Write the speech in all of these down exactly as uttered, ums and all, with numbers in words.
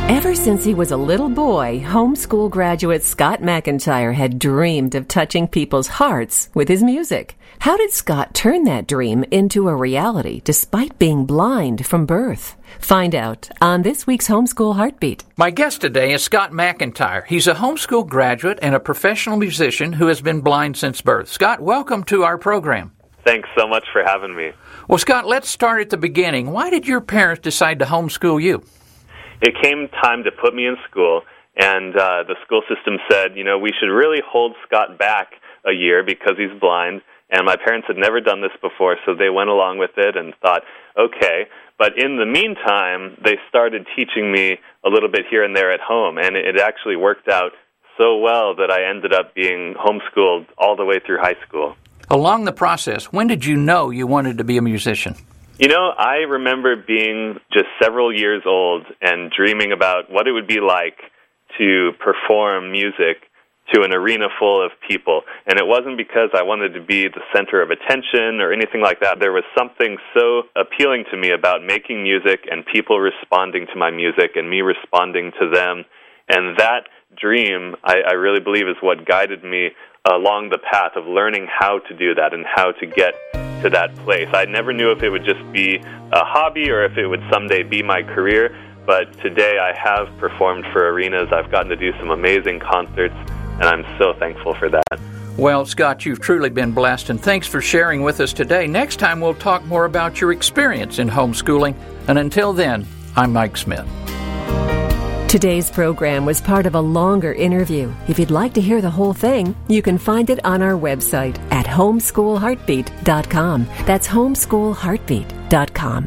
Ever since he was a little boy, homeschool graduate Scott McIntyre had dreamed of touching people's hearts with his music. How did Scott turn that dream into a reality despite being blind from birth? Find out on this week's Homeschool Heartbeat. My guest today is Scott McIntyre. He's a homeschool graduate and a professional musician who has been blind since birth. Scott, welcome to our program. Thanks so much for having me. Well, Scott, let's start at the beginning. Why did your parents decide to homeschool you? It came time to put me in school, and uh, the school system said, you know, we should really hold Scott back a year because he's blind, and my parents had never done this before, so they went along with it and thought, okay. But in the meantime, they started teaching me a little bit here and there at home, and it actually worked out so well that I ended up being homeschooled all the way through high school. Along the process, when did you know you wanted to be a musician? You know, I remember being just several years old and dreaming about what it would be like to perform music to an arena full of people. And it wasn't because I wanted to be the center of attention or anything like that. There was something so appealing to me about making music and people responding to my music and me responding to them. And that dream, I, I really believe, is what guided me along the path of learning how to do that and how to get to that place. I never knew if it would just be a hobby or if it would someday be my career, but today I have performed for arenas. I've gotten to do some amazing concerts, and I'm so thankful for that. Well, Scott, you've truly been blessed, and thanks for sharing with us today. Next time we'll talk more about your experience in homeschooling, and until then, I'm Mike Smith. Today's program was part of a longer interview. If you'd like to hear the whole thing, you can find it on our website at homeschool heartbeat dot com. That's homeschool heartbeat dot com.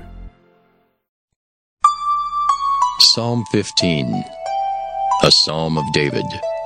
Psalm fifteen, a psalm of David.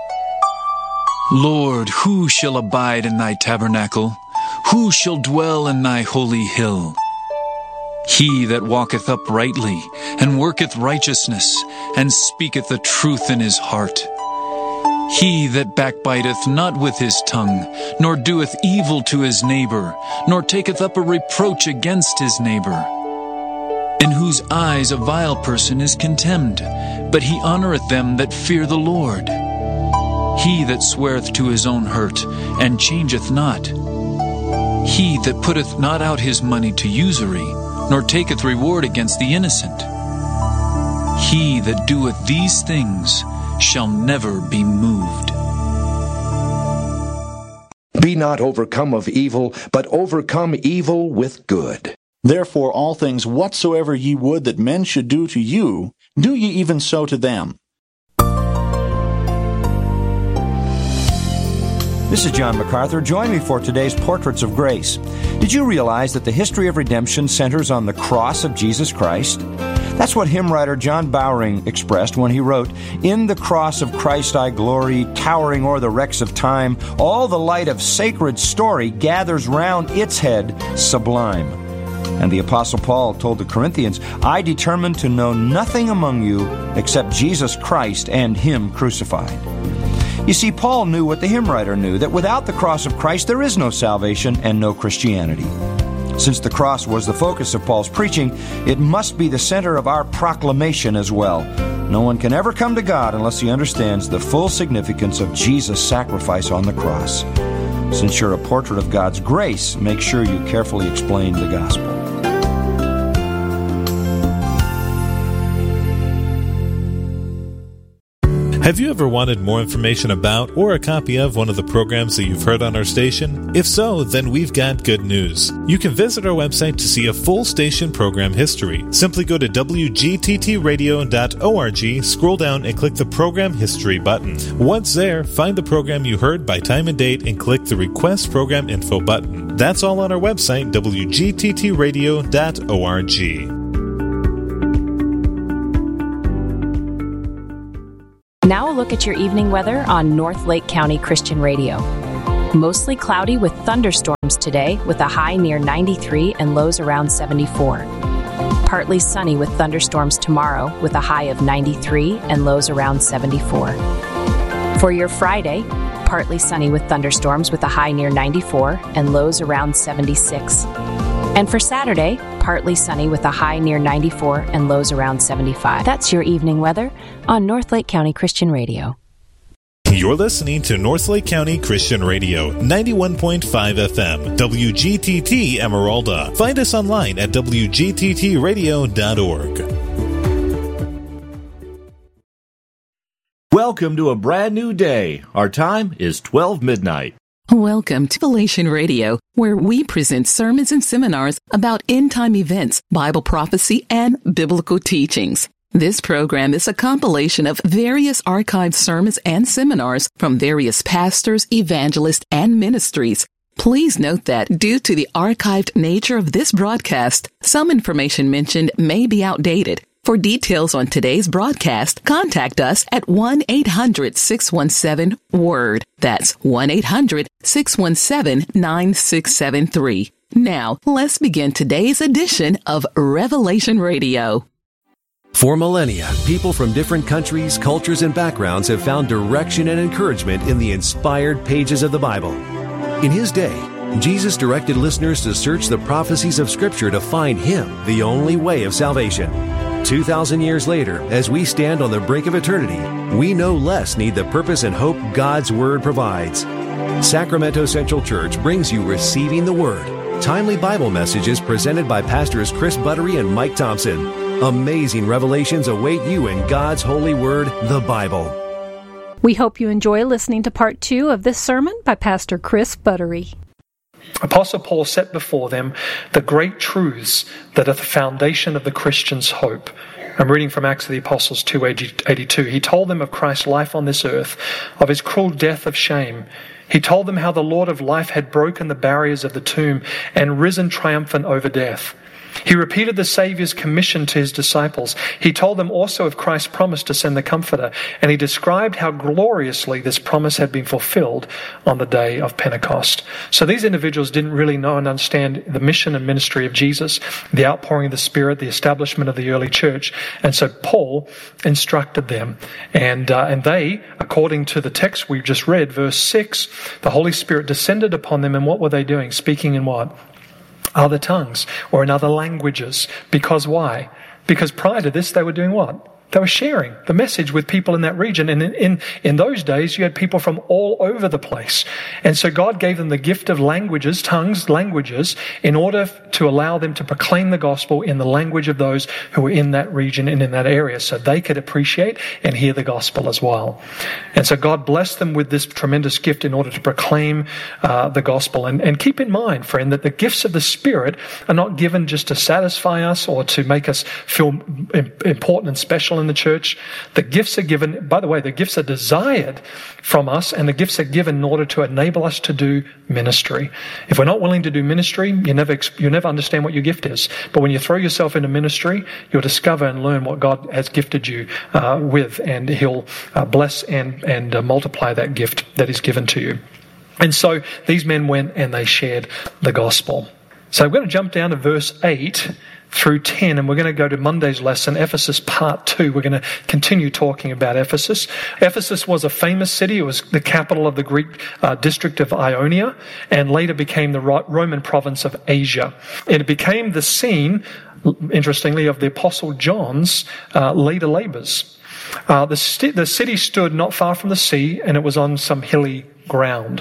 Lord, who shall abide in thy tabernacle? Who shall dwell in thy holy hill? He that walketh uprightly, and worketh righteousness, and speaketh the truth in his heart. He that backbiteth not with his tongue, nor doeth evil to his neighbor, nor taketh up a reproach against his neighbor. In whose eyes a vile person is contemned, but he honoureth them that fear the Lord. He that sweareth to his own hurt, and changeth not. He that putteth not out his money to usury, nor taketh reward against the innocent. He that doeth these things shall never be moved. Be not overcome of evil, but overcome evil with good. Therefore all things whatsoever ye would that men should do to you, do ye even so to them. This is John MacArthur. Join me for today's Portraits of Grace. Did you realize that the history of redemption centers on the cross of Jesus Christ? That's what hymn writer John Bowring expressed when he wrote, "In the cross of Christ I glory, towering o'er the wrecks of time. All the light of sacred story gathers round its head sublime." And the Apostle Paul told the Corinthians, "I determined to know nothing among you except Jesus Christ and Him crucified." You see, Paul knew what the hymn writer knew, that without the cross of Christ there is no salvation and no Christianity. Since the cross was the focus of Paul's preaching, it must be the center of our proclamation as well. No one can ever come to God unless he understands the full significance of Jesus' sacrifice on the cross. Since you're a portrait of God's grace, make sure you carefully explain the gospel. Have you ever wanted more information about or a copy of one of the programs that you've heard on our station? If so, then we've got good news. You can visit our website to see a full station program history. Simply go to w g t t radio dot org, scroll down and click the Program History button. Once there, find the program you heard by time and date and click the Request Program Info button. That's all on our website, w g t t radio dot org. Now a look at your evening weather on North Lake County Christian Radio. Mostly cloudy with thunderstorms today with a high near ninety-three and lows around seventy-four. Partly sunny with thunderstorms tomorrow with a high of ninety-three and lows around seventy-four. For your Friday, partly sunny with thunderstorms with a high near ninety-four and lows around seventy-six. And for Saturday, partly sunny with a high near ninety-four and lows around seventy-five. That's your evening weather on North Lake County Christian Radio. You're listening to North Lake County Christian Radio, ninety-one point five F M, W G T T Emeralda. Find us online at W G T T radio dot org. Welcome to a brand new day. Our time is twelve midnight. Welcome to Revelation Radio, where we present sermons and seminars about end-time events, Bible prophecy, and biblical teachings. This program is a compilation of various archived sermons and seminars from various pastors, evangelists, and ministries. Please note that due to the archived nature of this broadcast, some information mentioned may be outdated. For details on today's broadcast, contact us at one eight hundred six one seven WORD. That's one eight hundred six one seven nine six seven three. Now, let's begin today's edition of Revelation Radio. For millennia, people from different countries, cultures, and backgrounds have found direction and encouragement in the inspired pages of the Bible. In His day, Jesus directed listeners to search the prophecies of Scripture to find Him, the only way of salvation. Two thousand years later, as we stand on the brink of eternity, we no less need the purpose and hope God's Word provides. Sacramento Central Church brings you Receiving the Word, timely Bible messages presented by Pastors Chris Buttery and Mike Thompson. Amazing revelations await you in God's holy word, the Bible. We hope you enjoy listening to part two of this sermon by Pastor Chris Buttery. Apostle Paul set before them the great truths that are the foundation of the Christian's hope. I'm reading from Acts of the Apostles two eighty-two. He told them of Christ's life on this earth, of His cruel death of shame. He told them how the Lord of life had broken the barriers of the tomb and risen triumphant over death. He repeated the Saviour's commission to His disciples. He told them also of Christ's promise to send the Comforter, and He described how gloriously this promise had been fulfilled on the day of Pentecost. So these individuals didn't really know and understand the mission and ministry of Jesus, the outpouring of the Spirit, the establishment of the early church, and so Paul instructed them. And, uh, and they, according to the text we just read, verse six, the Holy Spirit descended upon them, and what were they doing? Speaking in what? Other tongues or in other languages. Because why? Because prior to this, they were doing what? They were sharing the message with people in that region. And in, in, in those days, you had people from all over the place. And so God gave them the gift of languages, tongues, languages, in order to allow them to proclaim the gospel in the language of those who were in that region and in that area, so they could appreciate and hear the gospel as well. And so God blessed them with this tremendous gift in order to proclaim uh, the gospel. And, and keep in mind, friend, that the gifts of the Spirit are not given just to satisfy us or to make us feel important and special in the church. The gifts are given, by the way, the gifts are desired from us, and the gifts are given in order to enable us to do ministry. If we're not willing to do ministry, you never you never understand what your gift is. But when you throw yourself into ministry, you'll discover and learn what God has gifted you uh, with, and He'll uh, bless and and uh, multiply that gift that is given to you. And so these men went and they shared the gospel. So I'm going to jump down to verse eight through ten, and we're going to go to Monday's lesson, Ephesus part two. We're going to continue talking about Ephesus. Ephesus was a famous city. It was the capital of the Greek uh, district of Ionia, and later became the Roman province of Asia. And it became the scene, interestingly, of the Apostle John's uh, later labors. Uh, the, st- the city stood not far from the sea, and it was on some hilly ground.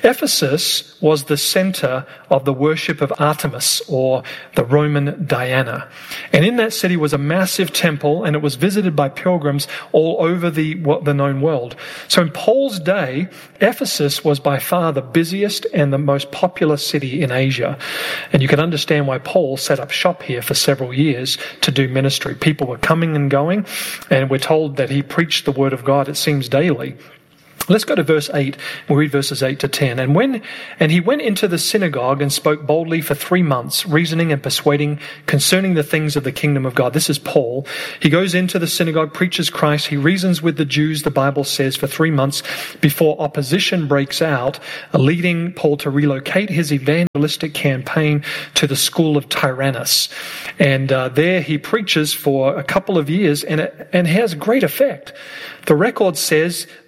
Ephesus was the center of the worship of Artemis, or the Roman Diana. And in that city was a massive temple, and it was visited by pilgrims all over the, the known world. So in Paul's day, Ephesus was by far the busiest and the most popular city in Asia. And you can understand why Paul set up shop here for several years to do ministry. People were coming and going, and we're told that he preached the word of God, it seems, daily. Let's go to verse eight. We'll read verses eight to ten. And when, and he went into the synagogue and spoke boldly for three months, reasoning and persuading concerning the things of the kingdom of God. This is Paul. He goes into the synagogue, preaches Christ. He reasons with the Jews, the Bible says, for three months before opposition breaks out, leading Paul to relocate his evangelistic campaign to the school of Tyrannus. And uh, there he preaches for a couple of years, and it and has great effect. The record says that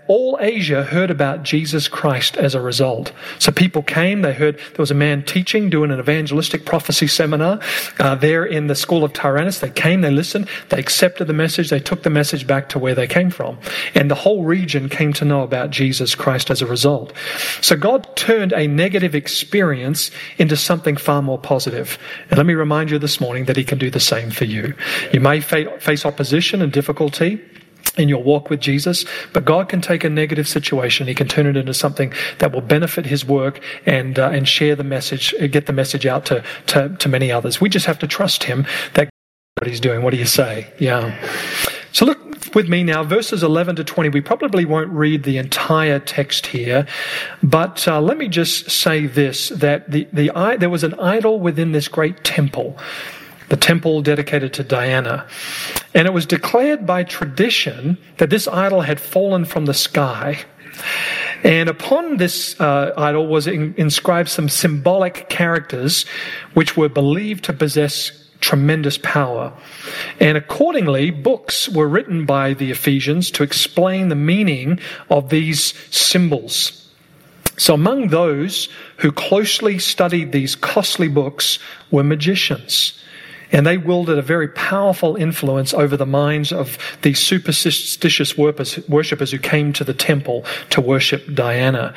all Asia heard about Jesus Christ as a result. So people came, they heard there was a man teaching, doing an evangelistic prophecy seminar uh, there in the school of Tyrannus. They came, they listened, they accepted the message, they took the message back to where they came from. And the whole region came to know about Jesus Christ as a result. So God turned a negative experience into something far more positive. And let me remind you this morning that He can do the same for you. You may fa- face opposition and difficulty in your walk with Jesus, but God can take a negative situation, He can turn it into something that will benefit His work and uh, and share the message, get the message out to, to, to many others. We just have to trust Him that what He's doing. What do you say? Yeah. So look with me now, verses eleven to twenty. We probably won't read the entire text here, but uh, let me just say this, that the, the I, there was an idol within this great temple, the temple dedicated to Diana. And it was declared by tradition that this idol had fallen from the sky. And upon this uh, idol was in, inscribed some symbolic characters which were believed to possess tremendous power. And accordingly, books were written by the Ephesians to explain the meaning of these symbols. So among those who closely studied these costly books were magicians. And they wielded a very powerful influence over the minds of these superstitious worshippers who came to the temple to worship Diana.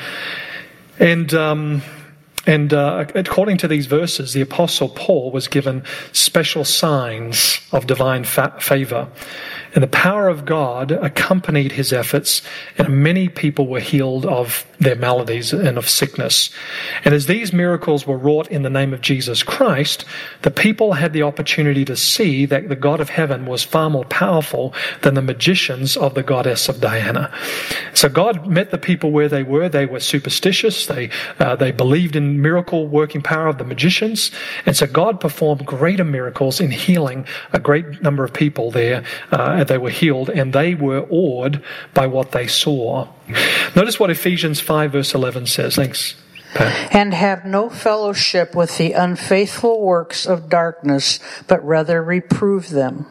And um, and uh, according to these verses, the Apostle Paul was given special signs of divine fa- favor. And the power of God accompanied his efforts, and many people were healed of their maladies and of sickness. And as these miracles were wrought in the name of Jesus Christ, the people had the opportunity to see that the God of heaven was far more powerful than the magicians of the goddess of Diana. So God met the people where they were. They were superstitious. They uh, they believed in miracle working power of the magicians. And so God performed greater miracles in healing a great number of people there. Uh, they were healed, and they were awed by what they saw. Notice what Ephesians five verse eleven says. Thanks, Pat. And have no fellowship with the unfaithful works of darkness, but rather reprove them.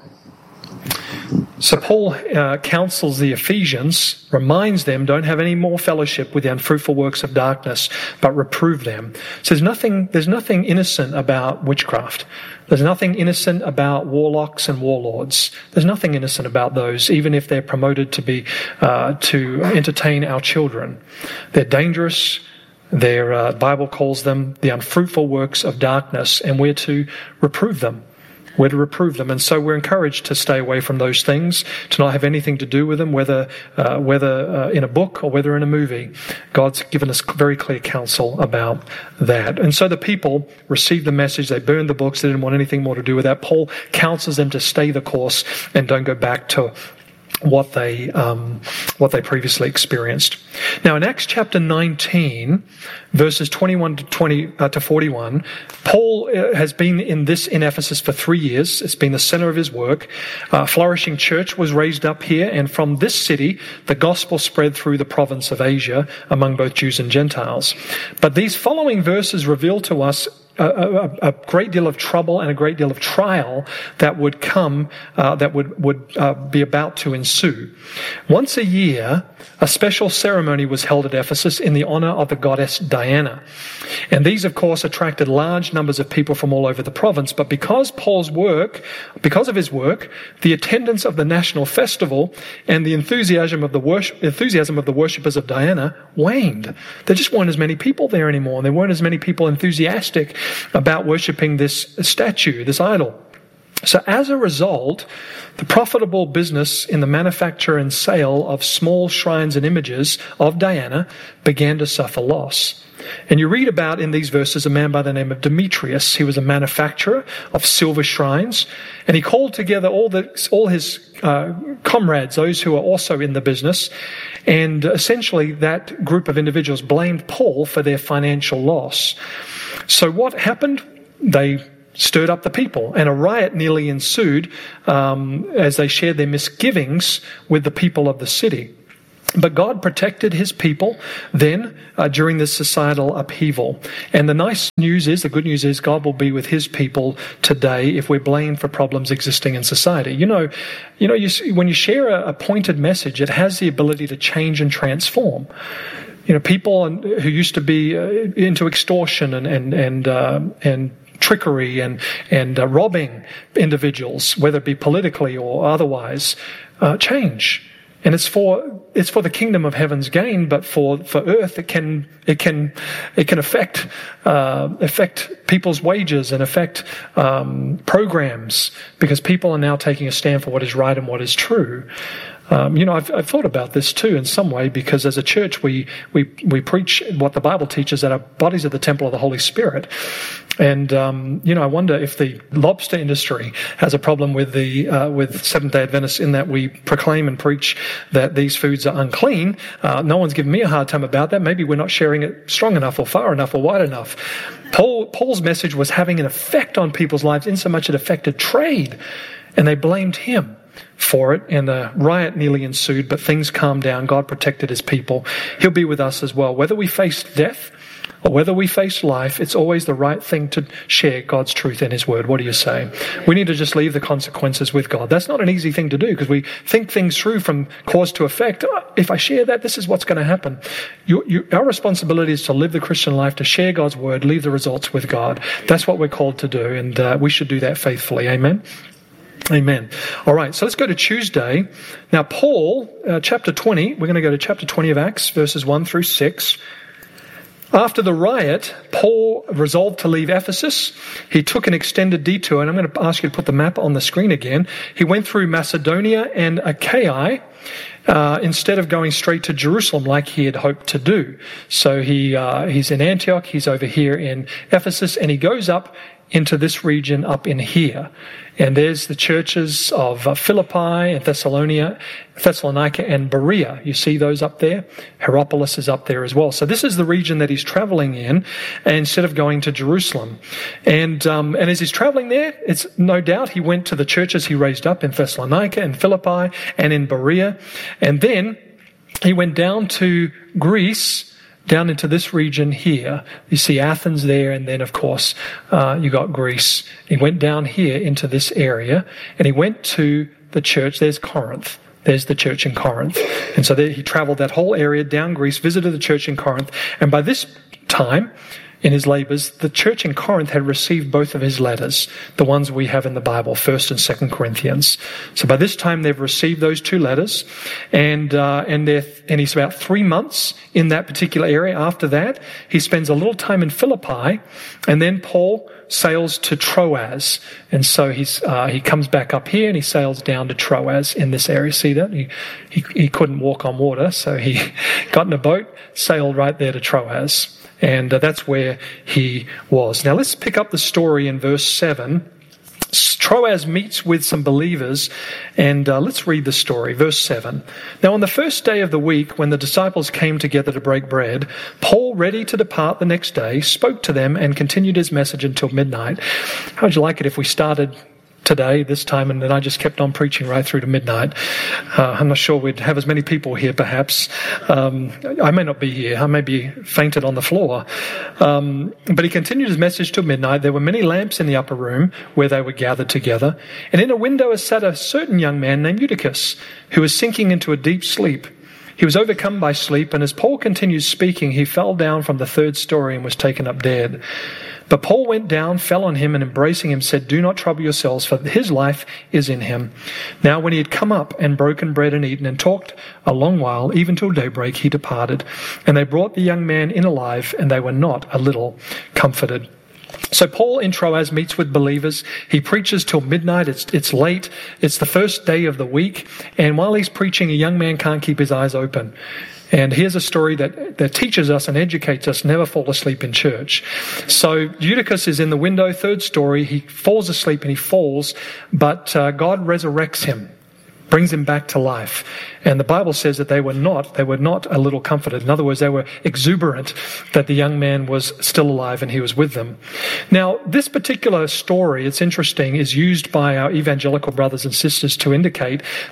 So Paul uh, counsels the Ephesians, reminds them, don't have any more fellowship with the unfruitful works of darkness, but reprove them. So there's nothing, there's nothing innocent about witchcraft. There's nothing innocent about warlocks and warlords. There's nothing innocent about those, even if they're promoted to be uh, to entertain our children. They're dangerous. Their uh, Bible calls them the unfruitful works of darkness, and we're to reprove them. We're to reprove them, and so we're encouraged to stay away from those things, to not have anything to do with them, whether uh, whether uh, in a book or whether in a movie. God's given us very clear counsel about that. And so the people received the message, they burned the books, they didn't want anything more to do with that. Paul counsels them to stay the course and don't go back to what they um, what they previously experienced. Now, in Acts chapter nineteen, verses twenty-one to twenty uh, to forty-one, Paul uh, has been in this in Ephesus for three years. It's been the center of his work. A flourishing church was raised up here, and from this city, the gospel spread through the province of Asia among both Jews and Gentiles. But these following verses reveal to us A, a, a great deal of trouble and a great deal of trial that would come, uh, that would would uh, be about to ensue. Once a year, a special ceremony was held at Ephesus in the honor of the goddess Diana. And these, of course, attracted large numbers of people from all over the province. But because Paul's work, because of his work, the attendance of the national festival and the enthusiasm of the worship, enthusiasm of the worshippers of Diana waned. There just weren't as many people there anymore, and there weren't as many people enthusiastic about worshipping this statue, this idol. So as a result, the profitable business in the manufacture and sale of small shrines and images of Diana began to suffer loss. And you read about in these verses a man by the name of Demetrius. He was a manufacturer of silver shrines, and he called together all the all his uh, comrades, those who were also in the business, and essentially that group of individuals blamed Paul for their financial loss. So what happened? They stirred up the people, and a riot nearly ensued um, as they shared their misgivings with the people of the city. But God protected his people then uh, during this societal upheaval. And the nice news is, the good news is, God will be with his people today if we're blamed for problems existing in society. You know, you know, you, when you share a, a pointed message, it has the ability to change and transform. You know, people who used to be uh, into extortion and and and uh, and trickery and and uh, robbing individuals, whether it be politically or otherwise, uh, change. And it's for it's for the kingdom of heaven's gain, but for, for earth it can it can it can affect uh, affect people's wages and affect um, programs, because people are now taking a stand for what is right and what is true. Um, you know, I've, I've thought about this too in some way, because as a church we we we preach what the Bible teaches, that our bodies are the temple of the Holy Spirit. And um, you know, I wonder if the lobster industry has a problem with the uh, with Seventh-day Adventists, in that we proclaim and preach that these foods are unclean. Uh, no one's given me a hard time about that. Maybe we're not sharing it strong enough or far enough or wide enough. Paul Paul's message was having an effect on people's lives, in so much it affected trade, and they blamed him for it, and a riot nearly ensued, but things calmed down. God protected his people. He'll be with us as well. Whether we face death or whether we face life, it's always the right thing to share God's truth in his word. What do you say? We need to just leave the consequences with God. That's not an easy thing to do, because we think things through from cause to effect. Oh, if I share that, this is what's going to happen. You, you, our responsibility is to live the Christian life, to share God's word, leave the results with God. That's what we're called to do, and uh, we should do that faithfully. Amen? Amen. All right, so let's go to Tuesday. Now, Paul, uh, chapter twenty, we're going to go to chapter twenty of Acts, verses one through six. After the riot, Paul resolved to leave Ephesus. He took an extended detour, and I'm going to ask you to put the map on the screen again. He went through Macedonia and Achaia, uh, instead of going straight to Jerusalem like he had hoped to do. So he uh, he's in Antioch, he's over here in Ephesus, and he goes up into this region up in here. And there's the churches of uh, Philippi and Thessalonica, Thessalonica and Berea. You see those up there? Hierapolis is up there as well. So this is the region that he's traveling in, instead of going to Jerusalem. And um, and as he's traveling there, it's no doubt he went to the churches he raised up in Thessalonica and Philippi and in Berea. And then he went down to Greece, down into this region here. You see Athens there, and then, of course, uh, you got Greece. He went down here into this area, and he went to the church. There's Corinth. There's the church in Corinth. And so there, he traveled that whole area down Greece, visited the church in Corinth, and by this time, in his labors, the church in Corinth had received both of his letters, the ones we have in the Bible, First and Second Corinthians. So by this time, they've received those two letters, and uh, and they're and he's about three months in that particular area. After that, he spends a little time in Philippi, and then Paul sails to Troas, and so he's uh, he comes back up here and he sails down to Troas in this area. See that he he, he couldn't walk on water, so he got in a boat, sailed right there to Troas. And uh, that's where he was. Now let's pick up the story in verse seven. Troas meets with some believers, and uh, let's read the story. Verse seven. Now on the first day of the week, when the disciples came together to break bread, Paul, ready to depart the next day, spoke to them and continued his message until midnight. How would you like it if we started today, this time, and then I just kept on preaching right through to midnight? Uh, I'm not sure we'd have as many people here, perhaps. Um, I may not be here. I may be fainted on the floor. Um, but he continued his message till midnight. There were many lamps in the upper room where they were gathered together. And in a window sat a certain young man named Eutychus, who was sinking into a deep sleep. He was overcome by sleep, and as Paul continued speaking, he fell down from the third story and was taken up dead. But Paul went down, fell on him, and embracing him said, "Do not trouble yourselves, for his life is in him." Now when he had come up and broken bread and eaten and talked a long while, even till daybreak, he departed. And they brought the young man in alive, and they were not a little comforted. So Paul in Troas meets with believers. He preaches till midnight. It's it's late. It's the first day of the week. And while he's preaching, a young man can't keep his eyes open. And here's a story that, that teaches us and educates us: never fall asleep in church. So Eutychus is in the window, third story. He falls asleep and he falls, but uh, God resurrects him, brings him back to life. And the Bible says that they were not, they were not a little comforted. In other words, they were exuberant that the young man was still alive and he was with them. Now, this particular story, it's interesting, is used by our evangelical brothers and sisters to indicate that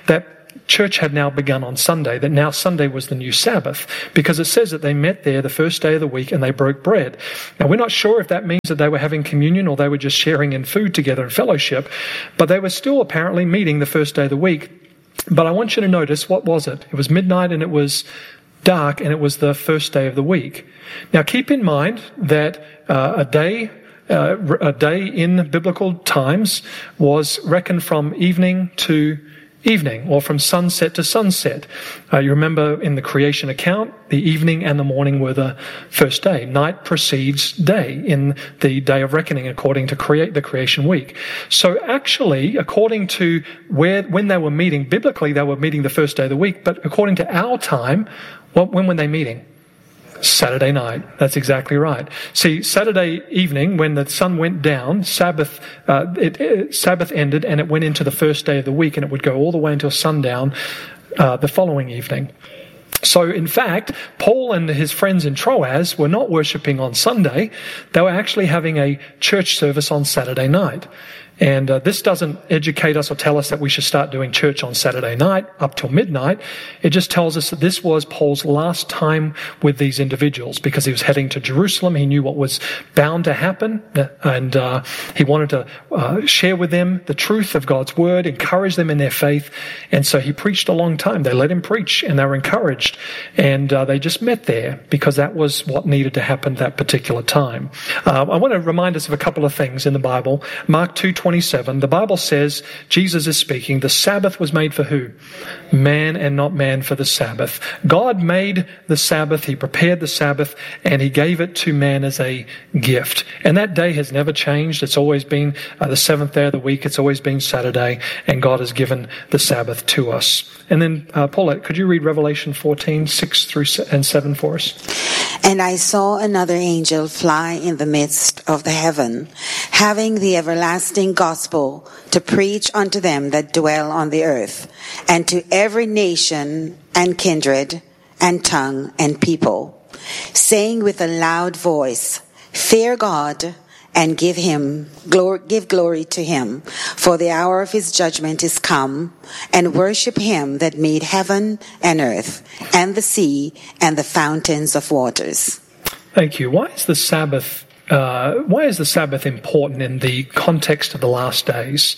church had now begun on Sunday, that now Sunday was the new Sabbath, because it says that they met there the first day of the week and they broke bread. Now, we're not sure if that means that they were having communion or they were just sharing in food together in fellowship, but they were still apparently meeting the first day of the week. But I want you to notice, what was it? It was midnight and it was dark and it was the first day of the week. Now, keep in mind that uh, a day uh, a day in biblical times was reckoned from evening to evening, or from sunset to sunset. Uh, you remember in the creation account, the evening and the morning were the first day. Night precedes day in the day of reckoning, according to create the creation week. So actually, according to where when they were meeting, biblically they were meeting the first day of the week, but according to our time, what, when were they meeting? Saturday night. That's exactly right. See, Saturday evening, when the sun went down, Sabbath, uh, it, it, Sabbath ended and it went into the first day of the week, and it would go all the way until sundown uh, the following evening. So, in fact, Paul and his friends in Troas were not worshipping on Sunday. They were actually having a church service on Saturday night. And uh, this doesn't educate us or tell us that we should start doing church on Saturday night up till midnight. It just tells us that this was Paul's last time with these individuals, because he was heading to Jerusalem. He knew what was bound to happen, and uh, he wanted to uh, share with them the truth of God's word, encourage them in their faith. And so he preached a long time. They let him preach, and they were encouraged. And uh, they just met there because that was what needed to happen that particular time. Uh, I want to remind us of a couple of things in the Bible. Mark two twenty-seven, the Bible says, Jesus is speaking, the Sabbath was made for who? Man, and not man for the Sabbath. God made the Sabbath, he prepared the Sabbath, and he gave it to man as a gift. And that day has never changed. It's always been uh, the seventh day of the week. It's always been Saturday, and God has given the Sabbath to us. And then, uh, Paulette, could you read Revelation fourteen, six through and seven for us? And I saw another angel fly in the midst of the heaven, having the everlasting gospel to preach unto them that dwell on the earth, and to every nation and kindred and tongue and people, saying with a loud voice, Fear God, and give him glory, give glory to him, for the hour of his judgment is come, and worship him that made heaven and earth, and the sea, and the fountains of waters. Thank you. Why is the Sabbath uh, why is the Sabbath important in the context of the last days?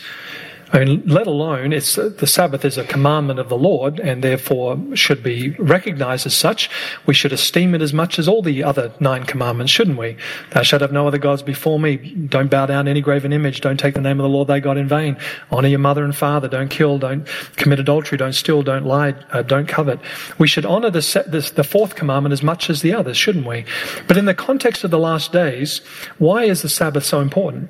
I mean, let alone, it's the Sabbath is a commandment of the Lord, and therefore should be recognized as such. We should esteem it as much as all the other nine commandments, shouldn't we? Thou shalt have no other gods before me. Don't bow down to any graven image. Don't take the name of the Lord thy God in vain. Honor your mother and father. Don't kill. Don't commit adultery. Don't steal. Don't lie. Uh, don't covet. We should honor the, this, the fourth commandment as much as the others, shouldn't we? But in the context of the last days, why is the Sabbath so important?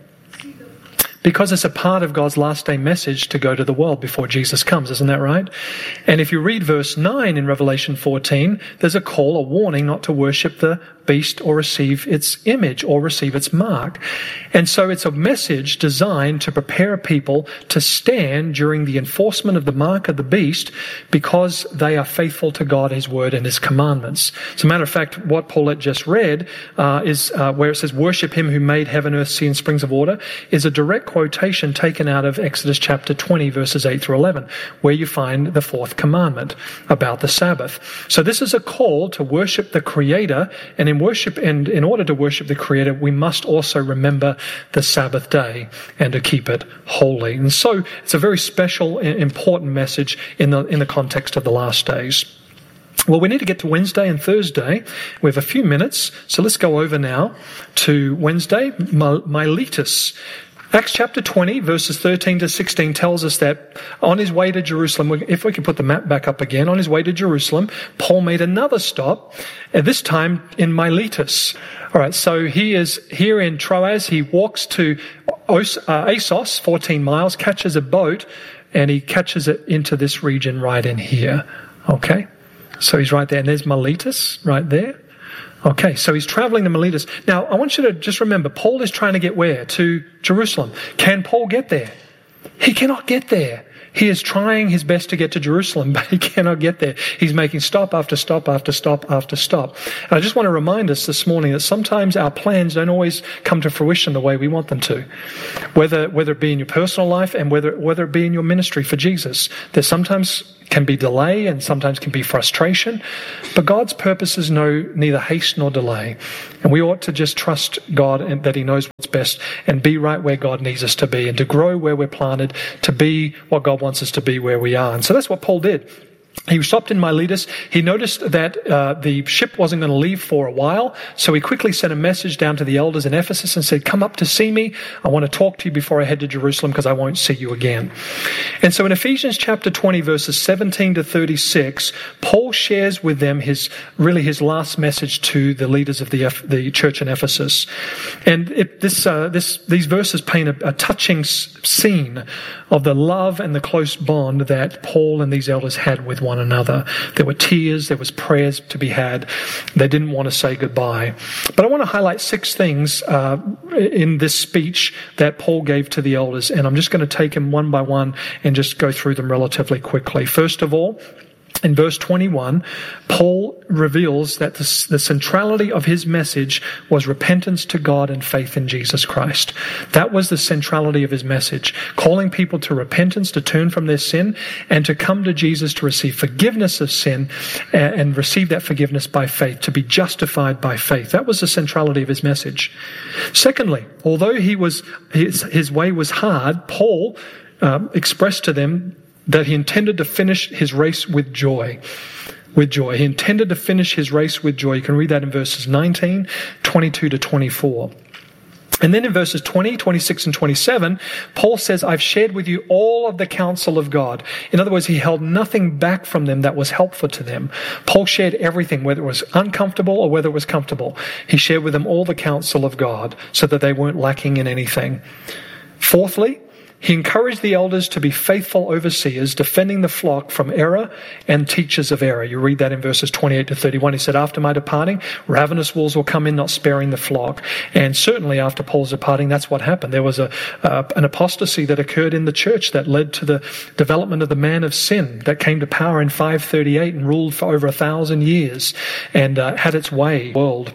Because it's a part of God's last day message to go to the world before Jesus comes, isn't that right? And if you read verse nine in Revelation fourteen, there's a call, a warning not to worship the beast or receive its image or receive its mark. And so it's a message designed to prepare people to stand during the enforcement of the mark of the beast, because they are faithful to God, his word, and his commandments. As a matter of fact, what Paulette just read uh, is uh, where it says, worship him who made heaven, earth, sea, and springs of water, is a direct quotation taken out of Exodus chapter twenty, verses eight through eleven, where you find the fourth commandment about the Sabbath. So this is a call to worship the Creator, and in worship, and in order to worship the Creator, we must also remember the Sabbath day and to keep it holy. And so it's a very special, important message in the in the context of the last days. Well, we need to get to Wednesday and Thursday. We have a few minutes, so let's go over now to Wednesday, Miletus. Acts chapter twenty, verses thirteen to sixteen tells us that on his way to Jerusalem, if we can put the map back up again, on his way to Jerusalem, Paul made another stop, at this time in Miletus. All right, so he is here in Troas. He walks to Assos, fourteen miles, catches a boat, and he catches it into this region right in here. Okay, so he's right there, and there's Miletus right there. Okay, so he's traveling to Miletus. Now, I want you to just remember, Paul is trying to get where? To Jerusalem. Can Paul get there? He cannot get there. He is trying his best to get to Jerusalem, but he cannot get there. He's making stop after stop after stop after stop. And I just want to remind us this morning that sometimes our plans don't always come to fruition the way we want them to. Whether whether it be in your personal life and whether whether it be in your ministry for Jesus. There's sometimes can be delay and sometimes can be frustration. But God's purposes know neither haste nor delay. And we ought to just trust God and that he knows what's best and be right where God needs us to be and to grow where we're planted, to be what God wants us to be where we are. And so that's what Paul did. He stopped in Miletus. He noticed that uh, the ship wasn't going to leave for a while, so he quickly sent a message down to the elders in Ephesus and said, come up to see me. I want to talk to you before I head to Jerusalem because I won't see you again. And so in Ephesians chapter twenty, verses seventeen to thirty-six, Paul shares with them his really his last message to the leaders of the the church in Ephesus. And it, this uh, this these verses paint a, a touching scene of the love and the close bond that Paul and these elders had with one another. There were tears, there was prayers to be had. They didn't want to say goodbye. But I want to highlight six things uh, in this speech that Paul gave to the elders, and I'm just going to take them one by one and just go through them relatively quickly. First of all, in verse twenty-one, Paul reveals that the, the centrality of his message was repentance to God and faith in Jesus Christ. That was the centrality of his message, calling people to repentance, to turn from their sin, and to come to Jesus to receive forgiveness of sin and, and receive that forgiveness by faith, to be justified by faith. That was the centrality of his message. Secondly, although he was his, his way was hard, Paul um, expressed to them that he intended to finish his race with joy. With joy. He intended to finish his race with joy. You can read that in verses nineteen, twenty-two to twenty-four. And then in verses twenty, twenty-six, and twenty-seven, Paul says, I've shared with you all of the counsel of God. In other words, he held nothing back from them that was helpful to them. Paul shared everything, whether it was uncomfortable or whether it was comfortable. He shared with them all the counsel of God so that they weren't lacking in anything. Fourthly, he encouraged the elders to be faithful overseers, defending the flock from error and teachers of error. You read that in verses twenty-eight to thirty-one. He said, after my departing, ravenous wolves will come in, not sparing the flock. And certainly after Paul's departing, that's what happened. There was a uh, an apostasy that occurred in the church that led to the development of the man of sin that came to power in five thirty-eight and ruled for over a thousand years and uh, had its way in the world.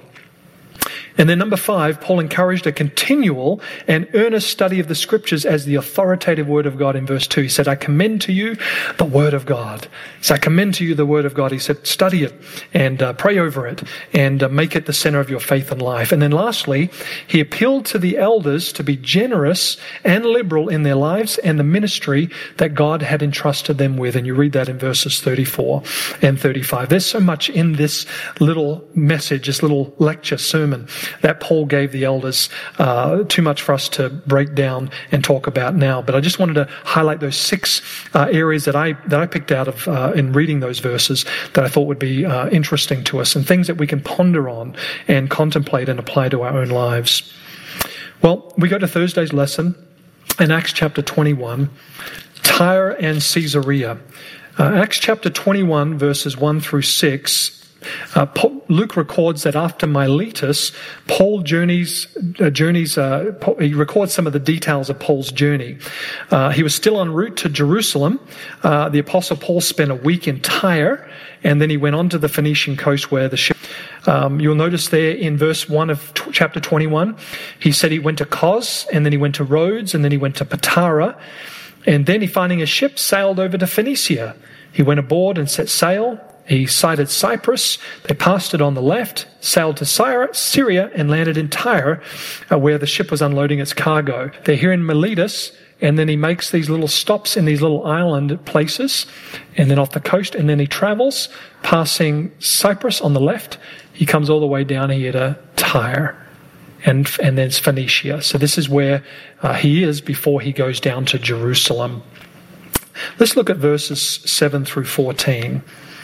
And then number five, Paul encouraged a continual and earnest study of the scriptures as the authoritative word of God in verse two. He said, I commend to you the word of God. So I commend to you the word of God. He said, study it and uh, pray over it and uh, make it the center of your faith and life. And then lastly, he appealed to the elders to be generous and liberal in their lives and the ministry that God had entrusted them with. And you read that in verses thirty-four and thirty-five. There's so much in this little message, this little lecture sermon that Paul gave the elders, uh, too much for us to break down and talk about now. But I just wanted to highlight those six uh, areas that I that I picked out of uh, in reading those verses that I thought would be uh, interesting to us and things that we can ponder on and contemplate and apply to our own lives. Well, we go to Thursday's lesson in Acts chapter twenty-one, Tyre and Caesarea. Uh, Acts chapter twenty-one, verses one through six. Uh, Paul, Luke records that after Miletus, Paul journeys, uh, journeys uh, Paul, he records some of the details of Paul's journey. Uh, he was still en route to Jerusalem. Uh, the Apostle Paul spent a week in Tyre, and then he went on to the Phoenician coast where the ship. Um, you'll notice there in verse one of t- chapter twenty-one, he said he went to Kos, and then he went to Rhodes, and then he went to Patara, and then he, finding a ship, sailed over to Phoenicia. He went aboard and set sail. He sighted Cyprus. They passed it on the left, sailed to Syria, and landed in Tyre, uh, where the ship was unloading its cargo. They're here in Miletus, and then he makes these little stops in these little island places, and then off the coast, and then he travels, passing Cyprus on the left. He comes all the way down here to Tyre, and, and then it's Phoenicia. So this is where uh, he is before he goes down to Jerusalem. Let's look at verses seven through fourteen.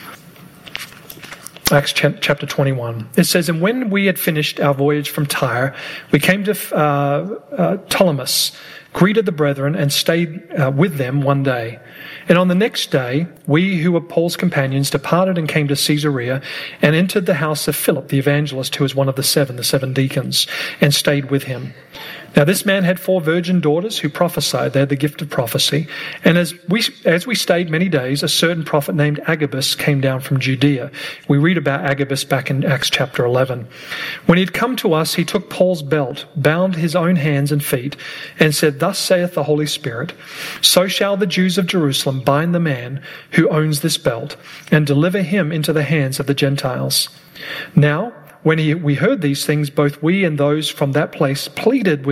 Acts chapter twenty-one. It says, and when we had finished our voyage from Tyre, we came to uh, uh, Ptolemais, greeted the brethren, and stayed uh, with them one day. And on the next day, we who were Paul's companions departed and came to Caesarea and entered the house of Philip the evangelist, who was one of the seven, the seven deacons, and stayed with him. Now this man had four virgin daughters who prophesied. They had the gift of prophecy. And as we as we stayed many days, a certain prophet named Agabus came down from Judea. We read about Agabus back in Acts chapter eleven. When he had come to us, he took Paul's belt, bound his own hands and feet, and said, "Thus saith the Holy Spirit, so shall the Jews of Jerusalem bind the man who owns this belt, and deliver him into the hands of the Gentiles." Now, when he, we heard these things, both we and those from that place pleaded with